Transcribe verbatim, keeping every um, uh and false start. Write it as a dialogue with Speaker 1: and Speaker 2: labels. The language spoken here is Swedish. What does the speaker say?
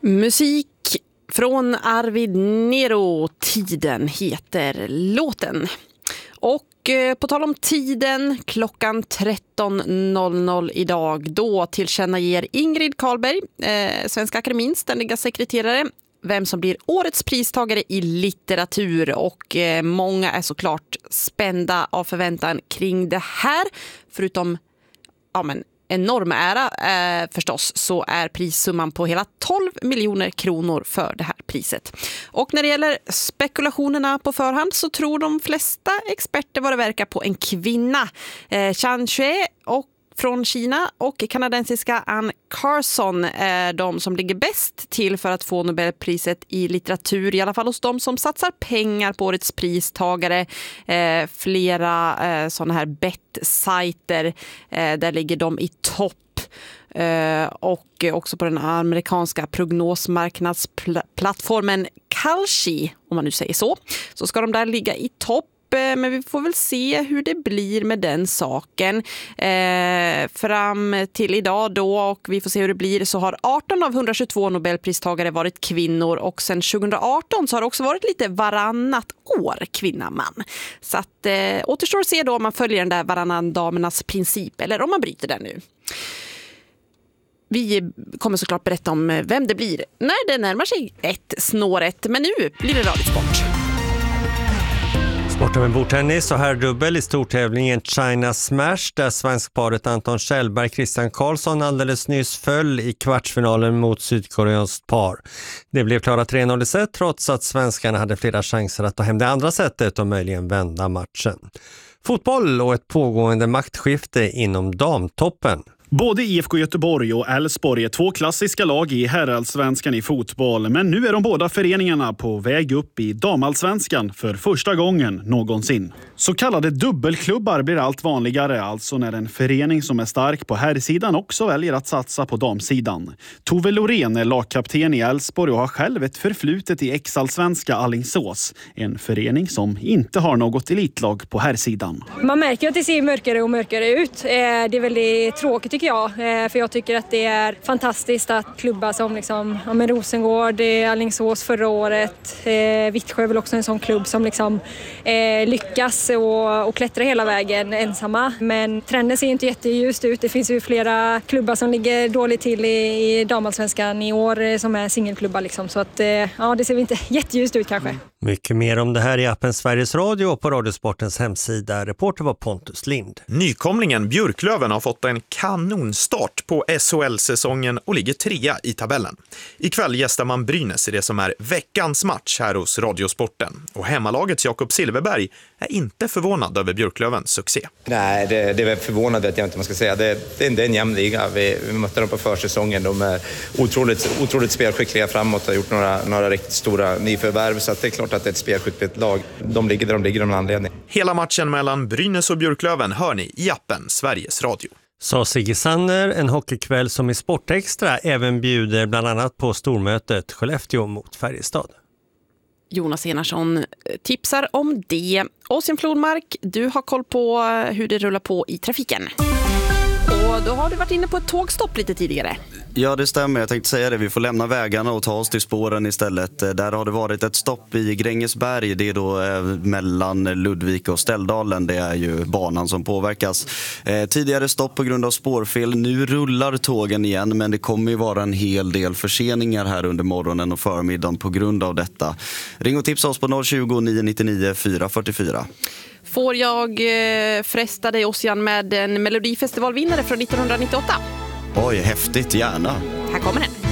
Speaker 1: Musik från Arvid Nero, Tiden heter låten. Och eh, på tal om tiden, klockan tretton noll noll idag, då tillkännager Ingrid Carlberg, eh, Svenska Akademins ständiga sekreterare, vem som blir årets pristagare i litteratur. Och eh, många är såklart spända av förväntan kring det här. Förutom ja, men, enorm ära eh, förstås, så är prissumman på hela tolv miljoner kronor för det här priset. Och när det gäller spekulationerna på förhand så tror de flesta experter vad det verkar på en kvinna. Eh, Chan Xue och från Kina och kanadensiska Anne Carson är de som ligger bäst till för att få Nobelpriset i litteratur, i alla fall hos de som satsar pengar på årets pristagare. Eh, flera eh, sådana här bet-sajter, eh, där ligger de i topp. Uh, och också på den amerikanska prognosmarknadsplattformen Kalshi, om man nu säger så, så ska de där ligga i topp. Men vi får väl se hur det blir med den saken eh, fram till idag då, och vi får se hur det blir. Så har arton av hundratjugotvå Nobelpristagare varit kvinnor, och sedan tjugoarton så har det också varit lite varannat år kvinna-man. Så att eh, återstår att se då om man följer den där varannan damernas princip eller om man bryter den nu. Vi kommer såklart berätta om vem det blir när det närmar sig ett snåret, men nu blir det Radiosport.
Speaker 2: Sporten med bordtennis och här dubbel i stortävlingen China Smash, där svenskparet Anton Kjellberg och Christian Karlsson alldeles nyss föll i kvartsfinalen mot sydkoreanskt par. Det blev klara tre noll i set trots att svenskarna hade flera chanser att ta hem det andra setet och möjligen vända matchen. Fotboll och ett pågående maktskifte inom damtoppen.
Speaker 3: Både I F K Göteborg och Elfsborg är två klassiska lag i herrallsvenskan i fotboll. Men nu är de båda föreningarna på väg upp i damallsvenskan för första gången någonsin. Så kallade dubbelklubbar blir allt vanligare, alltså när en förening som är stark på herrsidan också väljer att satsa på damsidan. Tove Lorén är lagkapten i Elfsborg och har själv ett förflutet i ex-allsvenska Alingsås. En förening som inte har något elitlag på herrsidan.
Speaker 4: Man märker att det ser mörkare och mörkare ut. Det är väldigt tråkigt tycker jag, för jag tycker att det är fantastiskt att klubbar som liksom, ja, men Rosengård, Alingsås förra året, eh, Vittsjö är väl också en sån klubb som liksom, eh, lyckas och, och klättrar hela vägen ensamma. Men trenden ser inte jätteljust ut. Det finns ju flera klubbar som ligger dåligt till i, i damallsvenskan i år eh, som är singelklubbar liksom. Så att, eh, ja, det ser inte jätteljust ut kanske.
Speaker 2: Mycket mer om det här i appen Sveriges Radio och på Radiosportens hemsida. Reporter var Pontus Lind.
Speaker 5: Nykomlingen Björklöven har fått en kanonstart på S H L-säsongen och ligger trea i tabellen. Ikväll gästar man Brynäs i det som är veckans match här hos Radiosporten. Och hemmalagets Jakob Silverberg är inte förvånad över Björklövens succé.
Speaker 6: Nej, det, det är förvånande att jag inte man ska säga. Det, det, det är en jämn liga. Vi, vi mötte dem på försäsongen. De är otroligt, otroligt spelskickliga framåt och har gjort några, några riktigt stora nyförvärv. Så att det är klart att det är ett spelskickligt lag. De ligger där de ligger av en anledning.
Speaker 5: Hela matchen mellan Brynäs och Björklöven hör ni i appen Sveriges Radio.
Speaker 2: Så Sigge Sanner, en hockeykväll som i Sportextra även bjuder bland annat på stormötet Skellefteå mot Färjestad.
Speaker 1: Jonas Enarsson tipsar om det. Åsien Flodmark, du har koll på hur det rullar på i trafiken. Och då har du varit inne på ett tågstopp lite tidigare.
Speaker 7: Ja, det stämmer. Jag tänkte säga det. Vi får lämna vägarna och ta oss till spåren istället. Där har det varit ett stopp i Grängesberg. Det är då eh, mellan Ludvika och Ställdalen. Det är ju banan som påverkas. Eh, tidigare stopp på grund av spårfel. Nu rullar tågen igen, men det kommer ju vara en hel del förseningar här under morgonen och förmiddagen på grund av detta. Ring och tipsa oss på noll tjugo, nio nio nio, fyra fyra fyra.
Speaker 1: Får jag eh, fresta dig, Ossian, med en Melodifestivalvinnare från nittonhundranittioåtta?
Speaker 7: Oj, häftigt, gärna.
Speaker 1: Här kommer den.